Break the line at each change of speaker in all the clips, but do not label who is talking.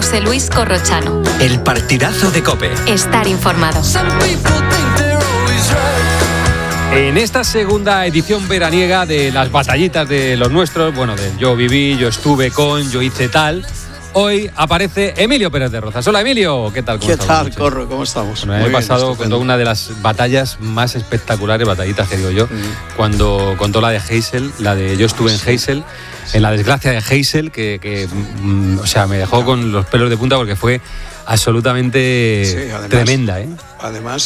José Luis Corrochano.
El partidazo de COPE.
Estar informado.
En esta segunda edición veraniega de las batallitas de los nuestros, bueno, del yo viví, yo estuve con, yo hice tal, hoy aparece Emilio Pérez de Rozas. Hola, Emilio, ¿qué tal?
¿Qué tal, Corro? ¿Cómo estamos?
Bueno, he pasado con una de las batallas más espectaculares, batallitas que digo yo, cuando contó la de Heysel, la de yo estuve en Heysel, en la desgracia de Heysel, que o sea, me dejó con los pelos de punta porque fue absolutamente además, tremenda, ¿eh?
Además,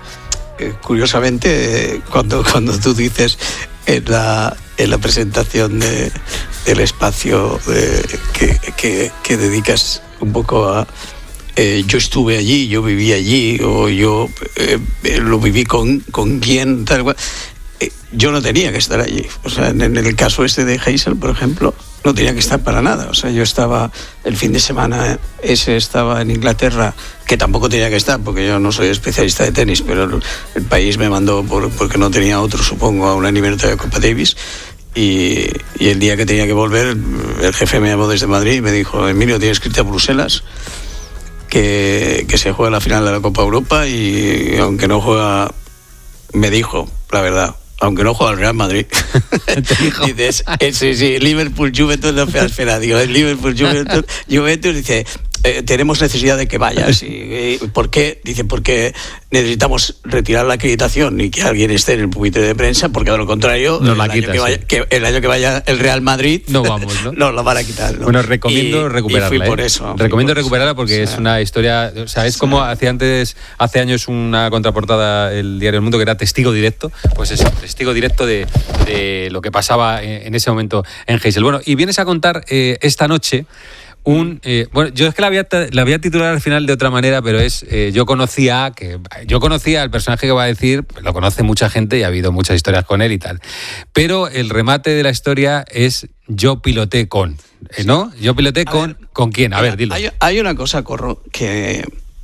curiosamente, cuando tú dices en la presentación del espacio que dedicas un poco a yo estuve allí, yo viví allí, o yo lo viví con quién, tal cual. Yo no tenía que estar allí. O sea, en el caso este de Heysel, por ejemplo, no tenía que estar para nada. O sea, yo estaba el fin de semana, estaba en Inglaterra, que tampoco tenía que estar, porque yo no soy especialista de tenis, pero el país me mandó, porque no tenía otro, supongo, a una eliminatoria de Copa Davis. Y el día que tenía que volver, el jefe me llamó desde Madrid y me dijo: Emilio, tienes que irte a Bruselas, que se juega la final de la Copa Europa, y aunque no juega, me dijo, la verdad, aunque no juega el Real Madrid. Dices, sí, Liverpool, Juventus, no espera, digo, Liverpool, Juventus, dice, tenemos necesidad de que vayas. ¿Por qué? Dice, porque necesitamos retirar la acreditación y que alguien esté en el pupitre de prensa, porque de lo contrario, el año que vaya el Real Madrid,
no vamos, ¿no?
No, lo van a quitar, ¿no?
Bueno, recomiendo recuperarla.
Y fui por eso.
Recomiendo recuperarla porque es una historia, o sea, es como hace años una contraportada el diario El Mundo que era testigo directo, pues eso, testigo directo de lo que pasaba en ese momento en Heysel. Bueno, y vienes a contar esta noche bueno, yo es que la voy a titular al final de otra manera, pero es yo conocía al personaje que va a decir, lo conoce mucha gente y ha habido muchas historias con él y tal, pero el remate de la historia es yo piloté con, ¿no? Yo piloté con quién, a ver, dilo.
Hay una cosa, Corro, que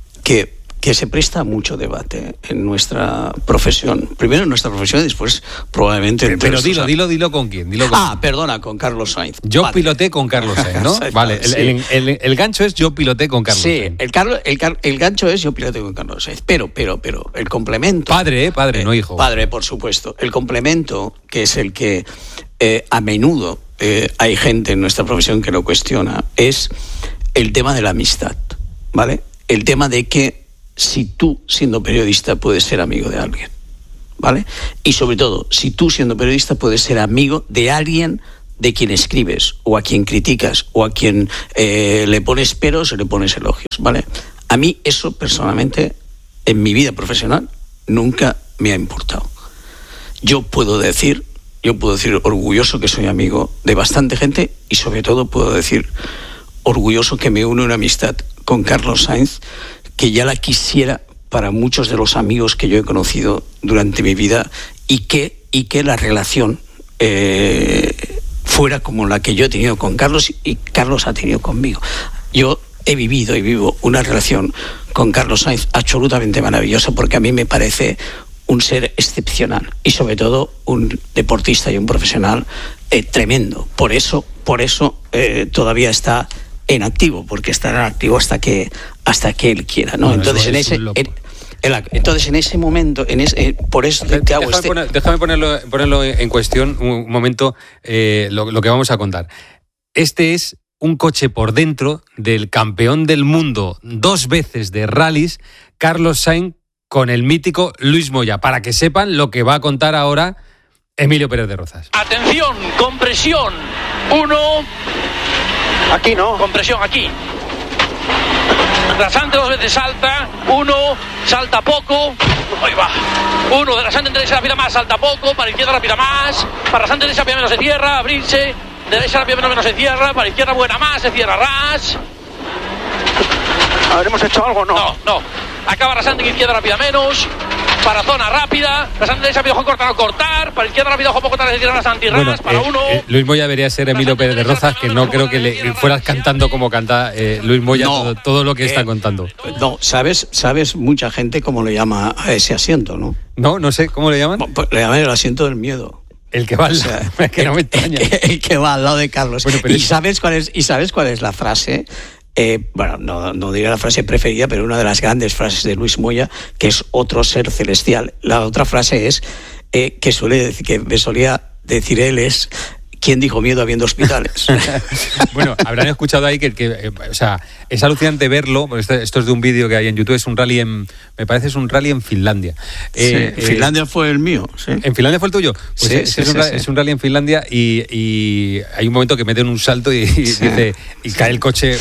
se presta a mucho debate en nuestra profesión. Primero en nuestra profesión y después probablemente...
Pero dilo con quién.
Perdona, con Carlos Sainz.
Yo piloté con Carlos Sainz, ¿no? Vale, el gancho es yo piloté con Carlos Sainz.
Sí, el gancho es yo piloté con Carlos Sainz. Pero el complemento...
Padre, no hijo.
Padre, por supuesto. El complemento, que es el que a menudo hay gente en nuestra profesión que lo cuestiona, es el tema de la amistad, ¿vale? El tema de que si tú, siendo periodista, puedes ser amigo de alguien, ¿vale? Y sobre todo, si tú, siendo periodista, puedes ser amigo de alguien de quien escribes, o a quien criticas, o a quien le pones peros o le pones elogios, ¿vale? A mí eso, personalmente, en mi vida profesional, nunca me ha importado. Yo puedo decir orgulloso que soy amigo de bastante gente, y sobre todo puedo decir orgulloso que me une una amistad con Carlos Sainz, que ya la quisiera para muchos de los amigos que yo he conocido durante mi vida, y que la relación fuera como la que yo he tenido con Carlos y Carlos ha tenido conmigo. Yo he vivido y vivo una relación con Carlos Sainz absolutamente maravillosa, porque a mí me parece un ser excepcional y sobre todo un deportista y un profesional tremendo. Por eso todavía está en activo, porque estará en activo hasta que él quiera, ¿no? Bueno, entonces en ese momento, por eso te hago
déjame ponerlo en cuestión un momento, lo que vamos a contar. Este es un coche por dentro del campeón del mundo 2 veces de rallies, Carlos Sainz, con el mítico Luis Moya, para que sepan lo que va a contar ahora Emilio Pérez de Rozas.
Atención, compresión. 1.
Aquí no.
Compresión, aquí. Rasante 2 veces salta. 1, salta poco. Ahí va. 1, rasante derecha rápida más, salta poco. Para izquierda rápida más. Para rasante derecha rápida menos se cierra, abrirse. Derecha rápida menos se cierra. Para izquierda buena más, se cierra ras.
¿Habremos hecho algo o no?
No. Acaba rasante izquierda rápida menos. Para zona rápida, rasante derecha rápida, ojo cortar o cortar, para izquierda rápida, ojo poco tarde, se cierra rasante y ras, para 1.
Luis Moya debería ser Emilio Pérez de Rozas, que no creo que le fueras cantando como canta Luis Moya, no, todo lo que está contando.
No, sabes mucha gente cómo le llama a ese asiento, ¿no?
No sé, ¿cómo le llaman?
Pues le llaman el asiento del miedo.
El que va al lado, que no me extraña.
El que va al lado de Carlos. Bueno, ¿Y sabes cuál es la frase? bueno, no diré la frase preferida, pero una de las grandes frases de Luis Moya, que es otro ser celestial. La otra frase es que me solía decir él es: ¿quién dijo miedo habiendo hospitales?
Bueno, habrán escuchado ahí que o sea, es alucinante verlo. Esto es de un vídeo que hay en YouTube. Es un rally me parece es un rally en Finlandia.
Finlandia fue el mío. ¿Sí?
¿En Finlandia fue el tuyo? Pues es un rally en Finlandia y hay un momento que meten un salto y dice, y cae el coche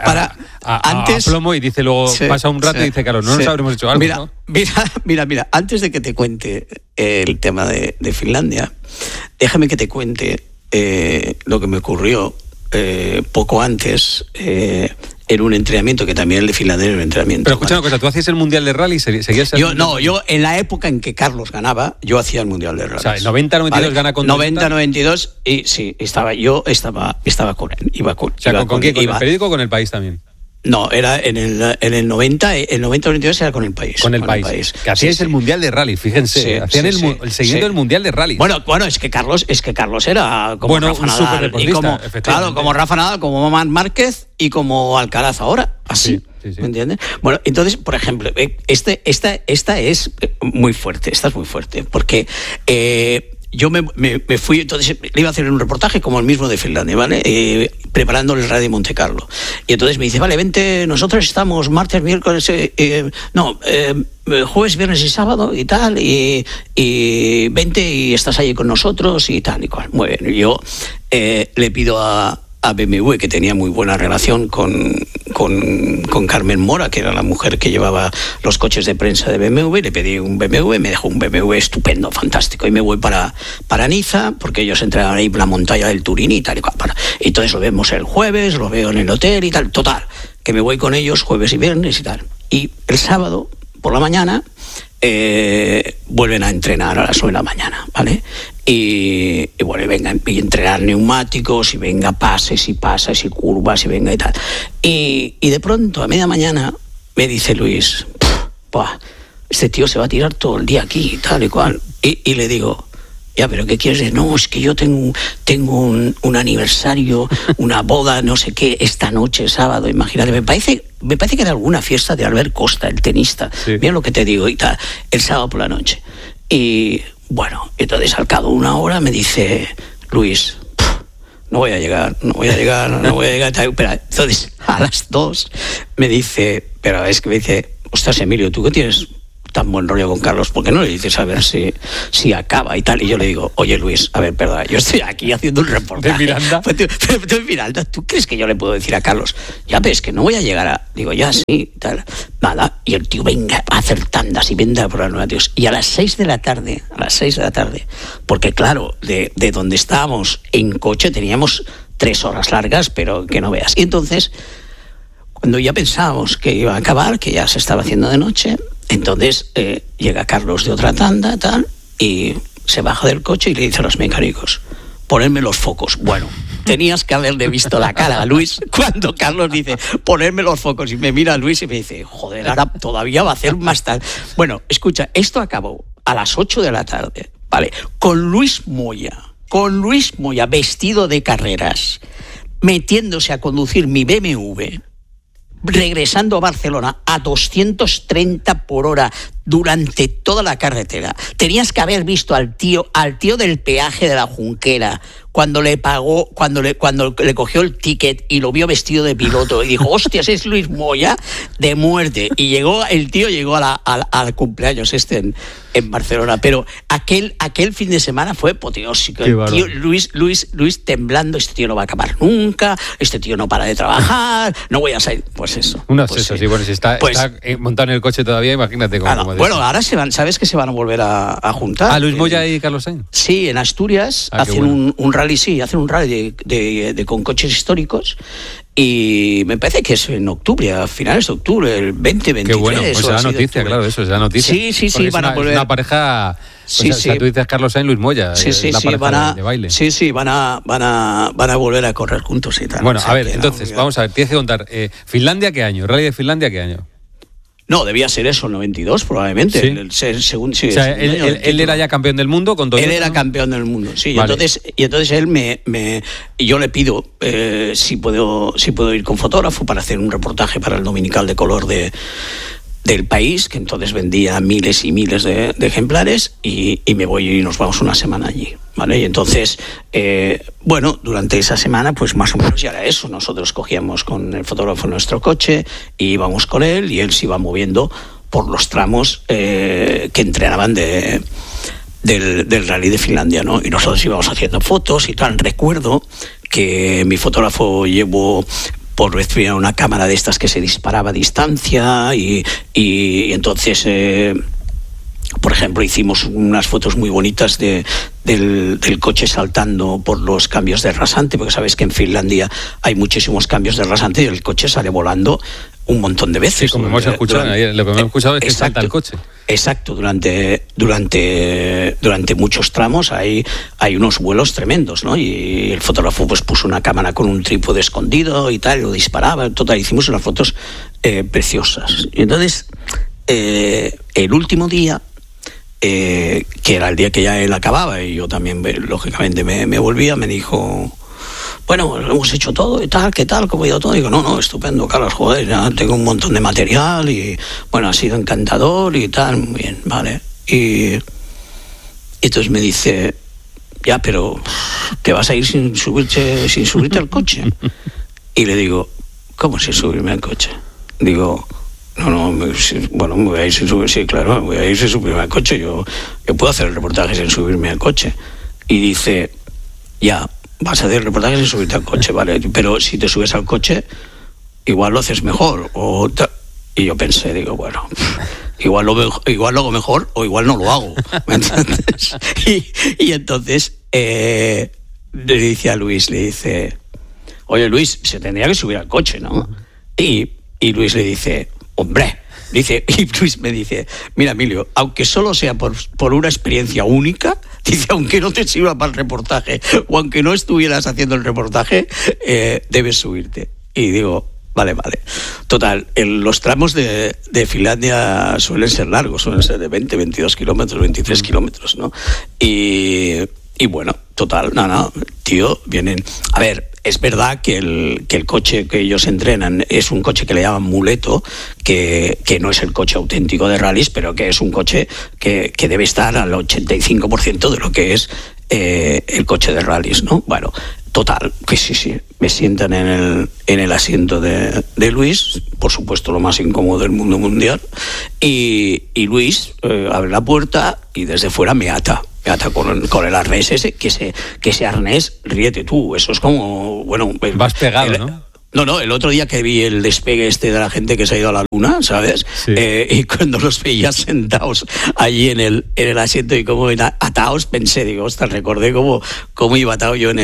a plomo, y dice luego, pasa un rato y dice, claro, no nos habremos hecho algo, ¿no?
Mira, antes de que te cuente el tema de Finlandia, déjame que te cuente lo que me ocurrió poco antes en un entrenamiento, que también el de Finlandia era un entrenamiento.
Pero escucha una cosa, ¿tú hacías el Mundial de Rally? ¿Seguías
yo en la época en que Carlos ganaba, yo hacía el Mundial de Rally.
O sea, el 90-92 gana con
90-92 y sí, estaba con él. Iba con,
o sea,
iba
¿con quién? ¿Con el periódico o con El País también?
No, era en el 90-92 era con El País.
Con el país. Que hacíais el Mundial de Rally, fíjense. Hacían el seguimiento del Mundial de Rally.
Bueno, es que Carlos era como Rafa Nadal,
un superdeportista,
claro, como Rafa Nadal, como Marc Márquez y como Alcaraz ahora, así. Sí. ¿Me entiendes? Bueno, entonces, por ejemplo, esta es muy fuerte, porque yo me fui, entonces le iba a hacer un reportaje como el mismo de Finlandia, ¿vale? Preparando el Rally de Monte Carlo. Y entonces me dice, vale, vente, nosotros estamos martes, miércoles, jueves, viernes y sábado y tal, y vente y estás allí con nosotros y tal y cual. Muy bien, yo le pido a BMW, que tenía muy buena relación con Carmen Mora, que era la mujer que llevaba los coches de prensa de BMW, le pedí un BMW, me dejó un BMW estupendo, fantástico, y me voy para Niza, porque ellos entrenan ahí la montaña del Turín y tal y cual. Y entonces lo vemos el jueves, lo veo en el hotel y tal, total, que me voy con ellos jueves y viernes y tal. Y el sábado, por la mañana, vuelven a entrenar a las 9 de la mañana, ¿vale? Y bueno, y venga, y entrenar neumáticos, y venga pases y curvas, y venga y tal. Y de pronto, a media mañana, me dice Luis, este tío se va a tirar todo el día aquí, tal y cual. Y le digo, ya, pero ¿qué quieres decir? No, es que yo tengo un aniversario, una boda, no sé qué, esta noche, sábado, imagínate. Me parece que era alguna fiesta de Albert Costa, el tenista. Sí. Mira lo que te digo y tal, el sábado por la noche. Y bueno, entonces al cabo de una hora me dice, Luis, no voy a llegar. Pero entonces a las 2 me dice, ostras, Emilio, ¿tú qué tienes tan buen rollo con Carlos? ¿Por qué no le dices a ver si acaba y tal? Y yo le digo, oye Luis, a ver, perdona, yo estoy aquí haciendo un reportaje.
¿De Miranda?
De Miranda, ¿tú crees que yo le puedo decir a Carlos, ya ves que no voy a llegar a... Digo, ya sí, tal. Nada, y el tío venga a hacer tandas y venda por las nuevas, tíos. Y a las 6 de la tarde, porque claro, de donde estábamos en coche teníamos 3 horas largas, pero que no veas. Y entonces, cuando ya pensábamos que iba a acabar, que ya se estaba haciendo de noche, entonces llega Carlos de otra tanda, tal, y se baja del coche y le dice a los mecánicos, ponerme los focos. Bueno, tenías que haberle visto la cara a Luis cuando Carlos dice, ponerme los focos, y me mira a Luis y me dice, joder, ahora todavía va a hacer más tarde. Bueno, escucha, esto acabó a las 8 de la tarde, ¿vale? Con Luis Moya vestido de carreras, metiéndose a conducir mi BMW, regresando a Barcelona a 230 por hora durante toda la carretera. Tenías que haber visto al tío del peaje de la Junquera cuando le pagó, cuando le cogió el ticket y lo vio vestido de piloto y dijo, hostias, es Luis Moya, de muerte. Y el tío llegó al cumpleaños en Barcelona. Pero aquel fin de semana fue apoteósico. El tío, Luis temblando, este tío no va a acabar nunca, este tío no para de trabajar, no voy a salir. Pues eso.
Sí, bueno, si está montado en el coche todavía, imagínate cómo.
Bueno, ahora ¿sabes que se van a volver a juntar?
¿A Luis Moya y Carlos Sainz?
Sí, en Asturias hacen un rally con coches históricos, y me parece que es en octubre, a finales de octubre, el 2023.
Qué bueno, pues será noticia, claro, eso será noticia.
Sí, van a volver.
Es una pareja, o sea, tú dices Carlos Sainz, Luis Moya, la pareja de baile.
Sí, van a volver a correr juntos y tal.
Bueno, a ver, entonces, vamos a ver, tienes que contar, ¿Finlandia qué año? ¿Rally de Finlandia qué año?
No, debía ser eso, el 92 probablemente.
¿Sí?
Sí,
o sea, él era ya campeón del mundo con Toyota.
Él era campeón del mundo, sí.
Vale.
Y entonces él yo le pido si puedo ir con fotógrafo para hacer un reportaje para el Dominical de Color del País, que entonces vendía miles y miles de ejemplares, y me voy y nos vamos una semana allí, ¿vale? Y entonces, durante esa semana, pues más o menos ya era eso. Nosotros cogíamos con el fotógrafo nuestro coche, y íbamos con él, y él se iba moviendo por los tramos que entrenaban del Rally de Finlandia, ¿no? Y nosotros íbamos haciendo fotos y tal. Recuerdo que mi fotógrafo llevó por recibir una cámara de estas que se disparaba a distancia y entonces por ejemplo hicimos unas fotos muy bonitas del coche saltando por los cambios de rasante, porque sabes que en Finlandia hay muchísimos cambios de rasante y el coche sale volando un montón de veces.
Sí, como hemos escuchado, lo que hemos escuchado es que salta el coche.
Exacto, durante muchos tramos hay unos vuelos tremendos, ¿no? Y el fotógrafo pues puso una cámara con un trípode escondido y tal, y lo disparaba. Total, hicimos unas fotos preciosas. Y entonces, el último día, que era el día que ya él acababa, y yo también, lógicamente, me volvía, me dijo: bueno, lo hemos hecho todo y tal, ¿qué tal? ¿Cómo ha ido todo? Y digo, no, estupendo, Carlos, joder, ya tengo un montón de material y, bueno, ha sido encantador y tal, muy bien, vale. Y entonces me dice, ya, pero ¿te vas a ir sin subirte al coche? Y le digo, ¿cómo sin subirme al coche? Digo, no, me voy a ir sin subirme, sí, claro, me voy a ir sin subirme al coche, yo puedo hacer el reportaje sin subirme al coche. Y dice, ya, vas a hacer el reportaje sin subirte al coche, vale, pero si te subes al coche, igual lo haces mejor. Y yo pensé, digo, bueno, igual lo hago mejor o igual no lo hago, ¿me entiendes? Y entonces le dice a Luis, oye, Luis, se tendría que subir al coche, ¿no? Y Luis le dice, hombre, y Luis me dice, mira, Emilio, aunque solo sea por una experiencia única, dice, aunque no te sirva para el reportaje o aunque no estuvieras haciendo el reportaje, debes subirte. Y digo, vale. Total, los tramos de Finlandia suelen ser largos, suelen ser de 20, 22 kilómetros, 23 kilómetros, ¿no? Y bueno, total, no, tío, vienen... A ver, es verdad que el coche que ellos entrenan es un coche que le llaman muleto, que no es el coche auténtico de rallies, pero que es un coche que debe estar al 85% de lo que es el coche de rallies, ¿no? Bueno, total, que sí, me sientan en el asiento de Luis, por supuesto lo más incómodo del mundo mundial, y Luis abre la puerta y desde fuera me ata con el arnés ese, que ese arnés, ríete tú, eso es como, bueno...
Vas pegado, ¿no?
No, el otro día que vi el despegue de la gente que se ha ido a la luna, ¿sabes? Sí. Y cuando los veía sentados allí en el asiento y cómo atados, pensé, digo, ostras, recordé cómo iba atado yo en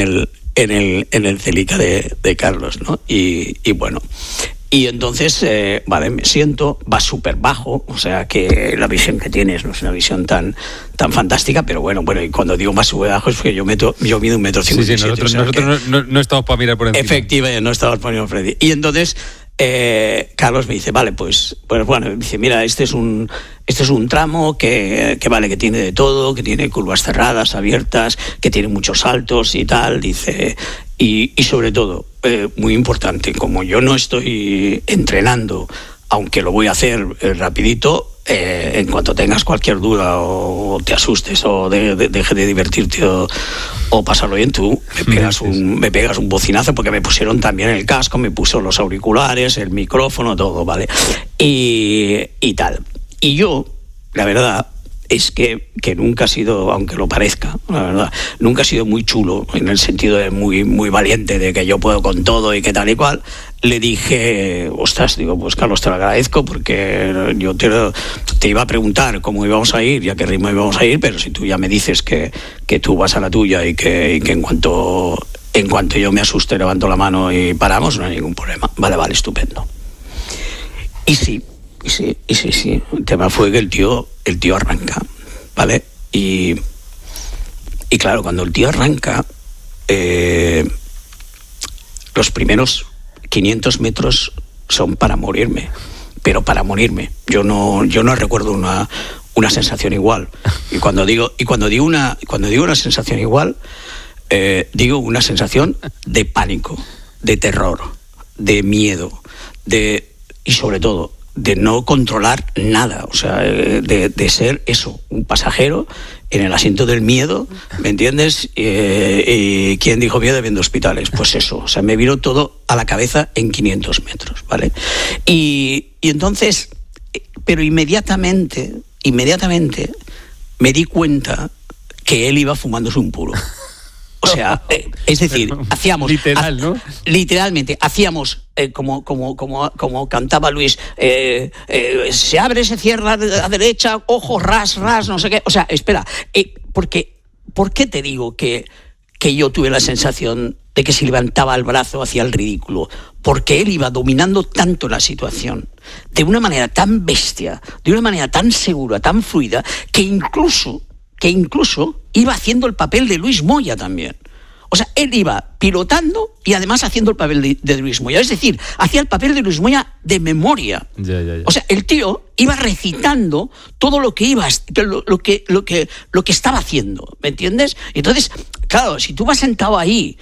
el Celica de Carlos, ¿no? Y bueno... Y entonces, me siento, va súper bajo, o sea que la visión que tienes no es una visión tan fantástica, pero bueno, y cuando digo va súper bajo es porque yo mido 1,57 m.
Sí, nosotros no estamos para mirar por encima.
Efectivamente, no estamos para mirar por encima. Y entonces, Carlos me dice, vale, pues bueno, dice, mira, este es un tramo que vale, que tiene de todo, que tiene curvas cerradas, abiertas, que tiene muchos saltos y tal, dice... Y sobre todo, muy importante, como yo no estoy entrenando, aunque lo voy a hacer rapidito, en cuanto tengas cualquier duda o te asustes o deje de divertirte o pasarlo bien, tú me pegas un bocinazo, porque me pusieron también el casco, me puso los auriculares, el micrófono, todo, ¿vale? Y tal. Y yo, la verdad... es que nunca ha sido, aunque lo parezca, la verdad, nunca ha sido muy chulo, en el sentido de muy, muy valiente, de que yo puedo con todo y que tal y cual. Le dije, ostras, digo, pues Carlos, te lo agradezco, porque yo te iba a preguntar cómo íbamos a ir y a qué ritmo íbamos a ir, pero si tú ya me dices que tú vas a la tuya y que en cuanto yo me asuste, levanto la mano y paramos, no hay ningún problema. Vale, estupendo. Y sí. El tema fue que el tío arranca, ¿vale? Y claro, cuando el tío arranca, los primeros 500 metros son para morirme. pero para morirme. Yo no recuerdo una sensación igual. Y cuando digo una sensación igual, digo una sensación de pánico, de terror, de miedo, y sobre todo de no controlar nada, o sea, de ser eso, un pasajero en el asiento del miedo, ¿me entiendes? ¿Quién dijo miedo viendo hospitales? Pues eso, o sea, me vino todo a la cabeza en 500 metros, ¿vale? Y entonces, pero inmediatamente me di cuenta que él iba fumándose un puro. O sea, es decir, hacíamos...
Literal, ¿no?
Literalmente, hacíamos, como cantaba Luis, se abre, se cierra a la derecha, ojo, ras, no sé qué. O sea, espera, ¿por qué te digo que yo tuve la sensación de que se levantaba el brazo hacia el ridículo? Porque él iba dominando tanto la situación, de una manera tan bestia, de una manera tan segura, tan fluida, que incluso iba haciendo el papel de Luis Moya también. O sea, él iba pilotando y además haciendo el papel de Luis Moya. Es decir, hacía el papel de Luis Moya de memoria.
Ya.
O sea, el tío iba recitando todo lo que lo que estaba haciendo, ¿me entiendes? Entonces, claro, si tú vas sentado ahí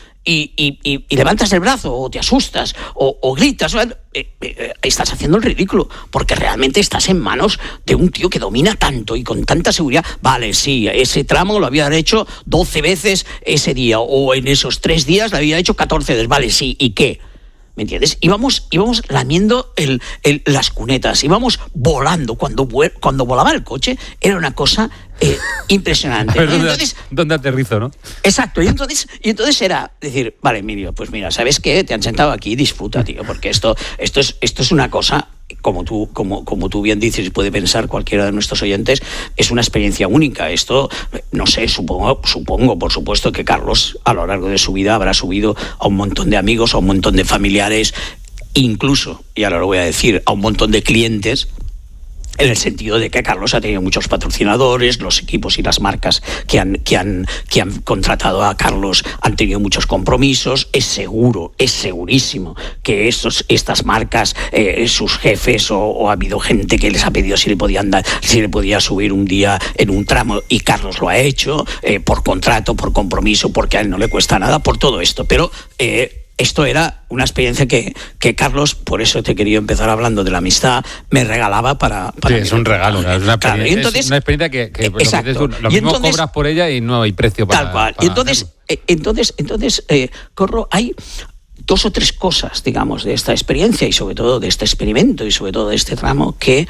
y levantas el brazo o te asustas o gritas, estás haciendo el ridículo, porque realmente estás en manos de un tío que domina tanto y con tanta seguridad. Vale, sí, ese tramo lo había hecho 12 veces ese día, o en esos 3 días lo había hecho 14 veces. Vale, sí, ¿y qué? ¿Me entiendes? Íbamos lamiendo las cunetas, íbamos volando. Cuando volaba el coche era una cosa impresionante.
A ver, ¿dónde aterrizo, no?
Exacto, y entonces era decir, vale, Emilio, pues mira, ¿sabes qué? Te han sentado aquí, disfruta, tío, porque esto es una cosa, como tú bien dices y puede pensar cualquiera de nuestros oyentes, es una experiencia única. Esto, no sé, supongo, por supuesto, que Carlos a lo largo de su vida habrá subido a un montón de amigos, a un montón de familiares, incluso, y ahora lo voy a decir, a un montón de clientes, en el sentido de que Carlos ha tenido muchos patrocinadores, los equipos y las marcas que han contratado a Carlos han tenido muchos compromisos. Es segurísimo que estas marcas, sus jefes o ha habido gente que les ha pedido si le podía subir un día en un tramo, y Carlos lo ha hecho, por contrato, por compromiso, porque a él no le cuesta nada, por todo esto. Pero esto era una experiencia que Carlos, por eso te quería empezar hablando de la amistad, me regalaba para
sí, es un regalo,
es una
experiencia que
exacto.
Lo mismo cobras por ella y no hay precio para...
Tal cual. Y entonces, Corro, hay 2 o 3 cosas, digamos, de esta experiencia y sobre todo de este experimento y sobre todo de este tramo que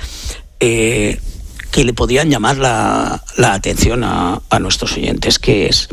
le podían llamar la atención a nuestros oyentes, que es...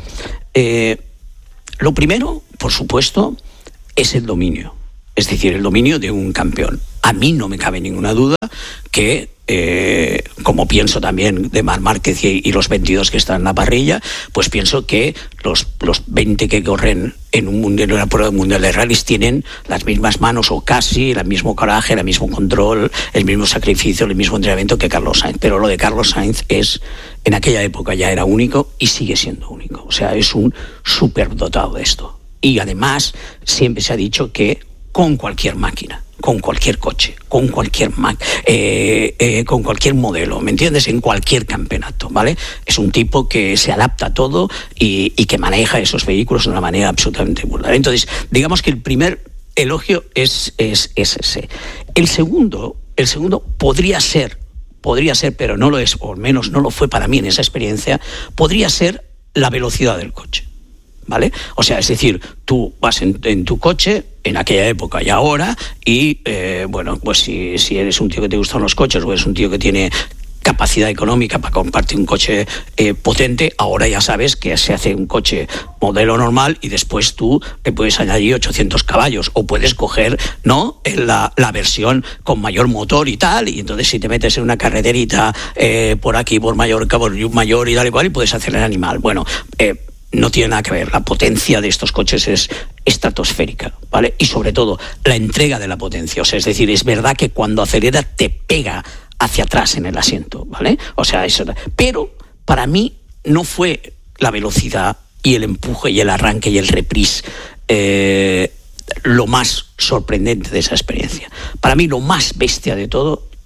lo primero, por supuesto, es el dominio. Es decir, el dominio de un campeón. A mí no me cabe ninguna duda que, como pienso también de Marc Márquez y los 22 que están en la parrilla, pues pienso que los 20 que corren en una prueba mundial de rallies tienen las mismas manos o casi, el mismo coraje, el mismo control, el mismo sacrificio, el mismo entrenamiento que Carlos Sainz. Pero lo de Carlos Sainz en aquella época ya era único y sigue siendo único. O sea, es un superdotado de esto. Y además siempre se ha dicho que con cualquier máquina, con cualquier coche, con cualquier con cualquier modelo, ¿me entiendes? En cualquier campeonato, ¿vale? Es un tipo que se adapta a todo y que maneja esos vehículos de una manera absolutamente vulgar. Entonces, digamos que el primer elogio es ese. El segundo podría ser, pero no lo es, o al menos no lo fue para mí en esa experiencia, podría ser la velocidad del coche, ¿vale? O sea, es decir, tú vas en tu coche, en aquella época y ahora, y bueno, pues si eres un tío que te gustan los coches o eres un tío que tiene capacidad económica para comprarte un coche potente, ahora ya sabes que se hace un coche modelo normal y después tú le puedes añadir 800 caballos o puedes coger, ¿no?, la versión con mayor motor y tal, y entonces si te metes en una carreterita por aquí, por Mallorca, por Mayor y tal y cual, y puedes hacer el animal. Bueno, no tiene nada que ver. La potencia de estos coches es estratosférica, ¿vale? Y sobre todo, la entrega de la potencia. O sea, es decir, es verdad que cuando acelera te pega hacia atrás en el asiento, ¿vale? O sea, eso. Pero para mí no fue la velocidad y el empuje y el arranque y el reprise lo más sorprendente de esa experiencia. Para mí lo más bestia de todo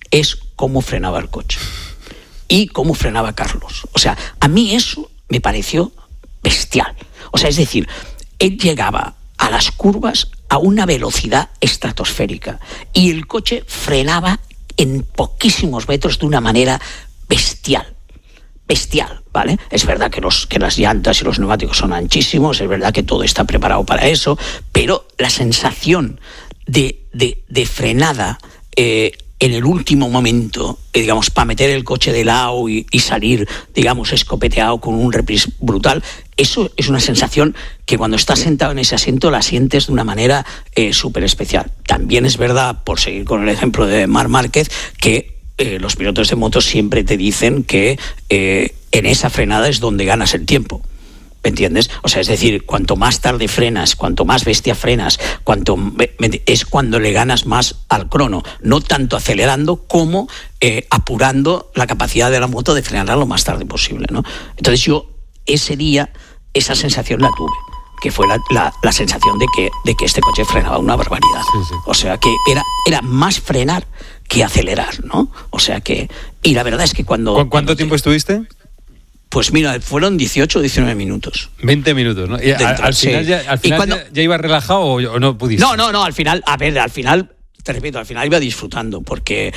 es cómo frenaba el coche y cómo frenaba Carlos. O sea, a mí eso me pareció bestial. O sea, es decir, él llegaba a las curvas a una velocidad estratosférica y el coche frenaba en poquísimos metros de una manera bestial, ¿vale? Es verdad que las llantas y los neumáticos son anchísimos, es verdad que todo está preparado para eso, pero la sensación de frenada en el último momento, digamos, para meter el coche de lado y salir, digamos, escopeteado con un reprise brutal, eso es una sensación que cuando estás sentado en ese asiento la sientes de una manera súper especial. También es verdad, por seguir con el ejemplo de Marc Márquez, que los pilotos de motos siempre te dicen que en esa frenada es donde ganas el tiempo. ¿Me entiendes? O sea, es decir, cuanto más tarde frenas, cuanto más bestia frenas, es cuando le ganas más al crono, no tanto acelerando como apurando la capacidad de la moto de frenar lo más tarde posible, ¿no? Entonces yo ese día esa sensación la tuve, que fue la sensación de que este coche frenaba una barbaridad. Sí. O sea, que era más frenar que acelerar, ¿no? O sea que... Y la verdad es que
¿Cuánto tiempo estuviste?
Pues mira, fueron 18 o 19 minutos.
20 minutos, ¿no? Y al final ya ibas relajado o no pudiste.
No, al final, te repito, al final iba disfrutando, porque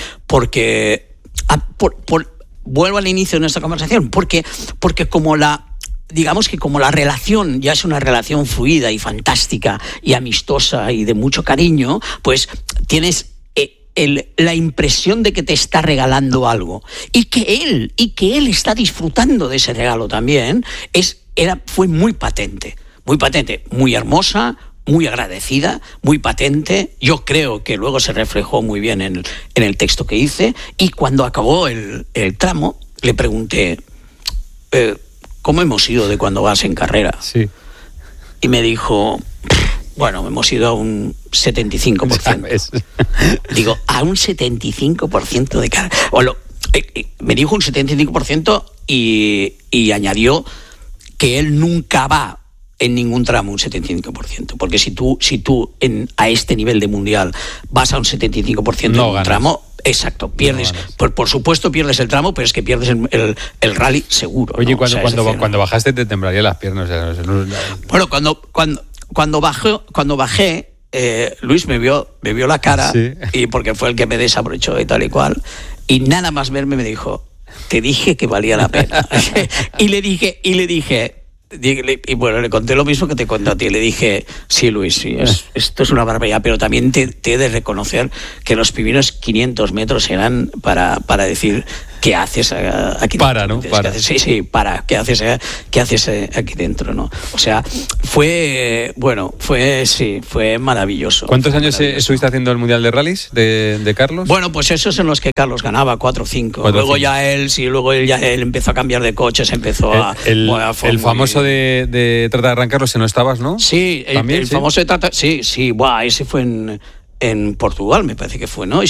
vuelvo al inicio de nuestra conversación, porque como digamos que como la relación ya es una relación fluida y fantástica y amistosa y de mucho cariño, pues tienes la impresión de que te está regalando algo y que él está disfrutando de ese regalo también, fue muy patente, muy hermosa, muy agradecida, muy patente. Yo creo que luego se reflejó muy bien en el texto que hice, y cuando acabó el tramo le pregunté, ¿cómo hemos ido de cuando vas en carrera?
Sí.
Y me dijo, bueno, hemos ido a un 75%. Digo, a un 75% de carrera. Me dijo un 75% y añadió que él nunca va en ningún tramo un 75%, porque si tú a este nivel de mundial vas a un 75% en un tramo, exacto, pierdes, por supuesto pierdes el tramo, pero es que pierdes el rally seguro.
Oye,
¿no?
cuando bajaste te temblarían las piernas.
Bueno, cuando bajé, Luis me vio la cara, sí. Y porque fue el que me desabrochó y tal y cual, y nada más verme me dijo, te dije que valía la pena. y le dije, y bueno, le conté lo mismo que te conté a ti. Le dije, sí, Luis, sí, esto es una barbaridad, pero también te he de reconocer que los primeros 500 metros eran para decir, ¿qué haces aquí
dentro?
¿No? Para. ¿Qué haces aquí dentro? ¿No? O sea, fue maravilloso.
¿Cuántos años estuviste haciendo el Mundial de Rallys de Carlos?
Bueno, pues esos en los que Carlos ganaba, 4 o 5. Luego ya él empezó a cambiar de coches, empezó
el famoso de tratar de arrancarlo, si no estabas, ¿no?
Sí, el famoso de tratar... Sí, ese fue en Portugal, me parece que fue, ¿no?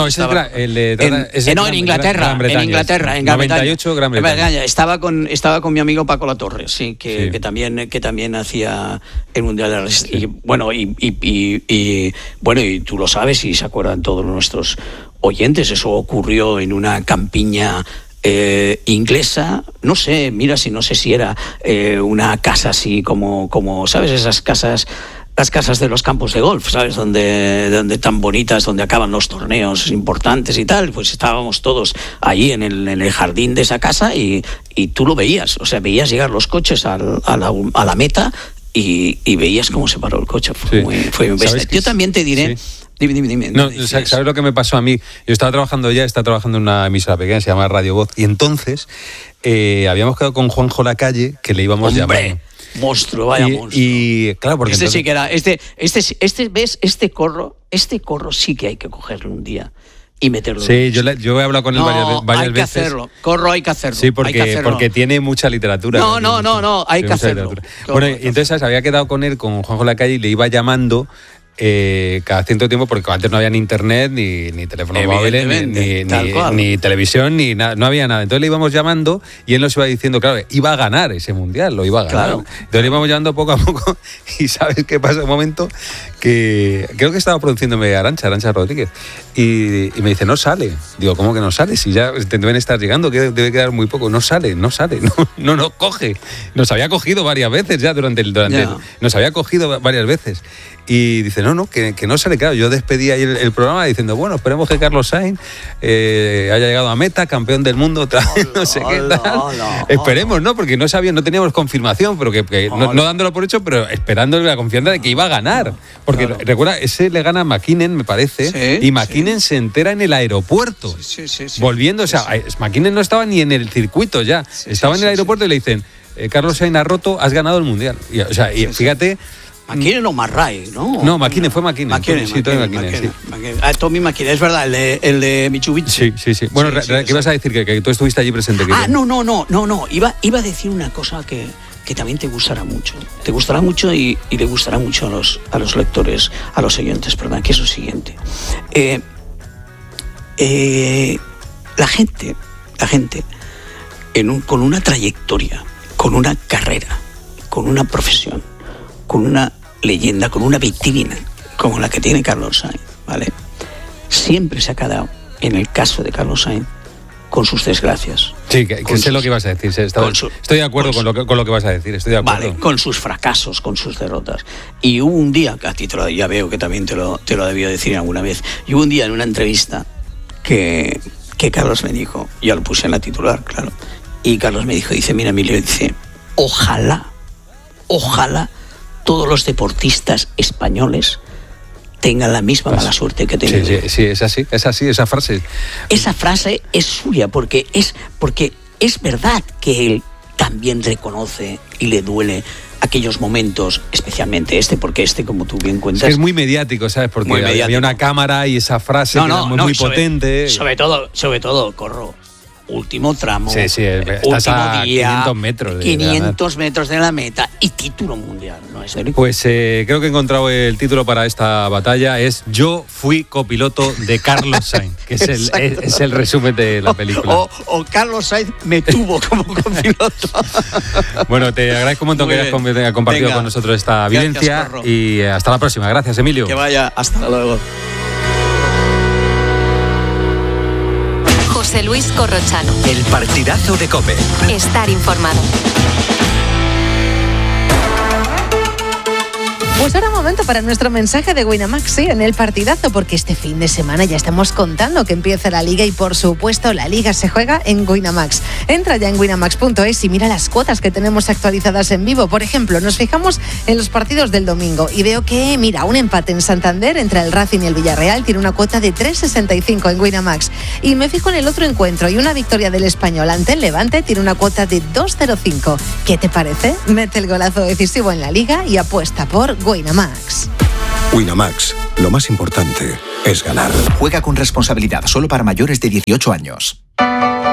En Inglaterra. En
98, Gran Bretaña.
Estaba con mi amigo Paco Latorre, sí, que también hacía el Mundial de Rallys. Sí. Y tú lo sabes y se acuerdan todos nuestros oyentes, eso ocurrió en una campiña inglesa, no sé si era una casa así como ¿sabes? Esas casas, las casas de los campos de golf, ¿sabes? Donde tan bonitas, donde acaban los torneos importantes y tal. Pues estábamos todos allí en el jardín de esa casa y tú lo veías, o sea, veías llegar los coches a la meta y veías cómo se paró el coche. Fue muy bestia. Yo también te diré... Sí. Dime.
No, ¿sabes lo que me pasó a mí? Yo estaba trabajando en una emisora pequeña, se llama Radio Voz, y entonces habíamos quedado con Juanjo Lacalle, que le íbamos llamando.
Monstruo, vaya monstruo.
Y claro, porque
entonces... sí que era... ¿ves? Este corro sí que hay que cogerlo un día y meterlo.
Sí, yo he hablado con él varias veces.
Hay que hacerlo. Corro, hay que hacerlo.
Sí, porque tiene mucha literatura.
No, hay que hacerlo.
Bueno, y entonces, ¿sabes? Había quedado con él, con Juanjo Lacalle, y le iba llamando cada cierto tiempo, porque antes no había ni internet, ni teléfonos móviles, ni televisión, ni nada, no había nada. Entonces le íbamos llamando y él nos iba diciendo, claro, iba a ganar ese mundial, lo iba a ganar. Claro. Entonces le íbamos llamando poco a poco y ¿sabes qué pasa? Un momento que creo que estaba produciéndome Arantxa Rodríguez, y me dice, no sale. Digo, ¿cómo que no sale? Si ya te deben estar llegando, que debe quedar muy poco. No sale, no nos coge. Nos había cogido varias veces ya nos había cogido varias veces. Y dice, que no sale. Claro, yo despedí ahí el programa diciendo, bueno, esperemos que Carlos Sainz haya llegado a meta, campeón del mundo otra vez, no sé qué tal. Esperemos, ¿no? Porque no teníamos confirmación, pero no dándolo por hecho, pero esperando la confianza de que iba a ganar. Porque recuerda, ese le gana a McKinnon, me parece, y McKinnon se entera en el aeropuerto. Volviendo, o sea, McKinnon no estaba ni en el circuito ya, estaba en el aeropuerto y le dicen, Carlos Sainz ha roto, has ganado el Mundial. Y fíjate...
McKinnon o Marray, ¿no?
No, McKinnon, fue McKinnon.
Tommy McKinnon, es verdad, el de Mitsubishi.
Sí. Bueno, ¿qué ibas a decir? Que tú estuviste allí presente.
No. Iba a decir una cosa que también te gustará mucho. Te gustará mucho y le gustará mucho a los lectores, a los oyentes, perdón, que es lo siguiente. La gente con una trayectoria, con una carrera, con una profesión, con una leyenda, con una vitrina como la que tiene Carlos Sainz, ¿vale? Siempre se ha quedado, en el caso de Carlos Sainz, con sus desgracias.
Sí, que sé lo que ibas a decir. Estoy de acuerdo con lo que vas a decir. Estoy de acuerdo.
Vale, con sus fracasos, con sus derrotas. Y hubo un día, a ti ya veo que también te lo debió decir alguna vez, y hubo un día en una entrevista que Carlos me dijo, yo lo puse en la titular, claro, y Carlos me dice, mira, Emilio, dice, ojalá todos los deportistas españoles tengan la misma mala suerte que tienen.
Sí, es así, esa frase.
Esa frase es suya, porque es verdad que él también reconoce y le duele aquellos momentos, especialmente porque como tú bien cuentas...
Es muy mediático, ¿sabes? Porque había una cámara y esa frase era muy potente.
Sobre todo, Corro. Último tramo,
estás a día, 500
metros de la meta y título mundial, ¿no es cierto?
Pues creo que he encontrado el título para esta batalla, es Yo fui copiloto de Carlos Sainz, que es el resumen de la película.
O Carlos Sainz me tuvo como copiloto.
Bueno, te agradezco un montón que hayas compartido con nosotros esta vivencia. Gracias, y hasta la próxima. Gracias, Emilio.
Que vaya, hasta luego.
José Luis Corrochano.
El partidazo de COPE.
Estar informado.
Pues ahora momento para nuestro mensaje de Winamax, sí, en el partidazo, porque este fin de semana ya estamos contando que empieza la Liga y, por supuesto, la Liga se juega en Winamax. Entra ya en winamax.es y mira las cuotas que tenemos actualizadas en vivo. Por ejemplo, nos fijamos en los partidos del domingo y veo que, mira, un empate en Santander entre el Racing y el Villarreal tiene una cuota de 3,65 en Winamax. Y me fijo en el otro encuentro y una victoria del Español ante el Levante tiene una cuota de 2,05. ¿Qué te parece? Mete el golazo decisivo en la Liga y apuesta por Winamax.
Winamax, lo más importante es ganar.
Juega con responsabilidad, solo para mayores de 18 años.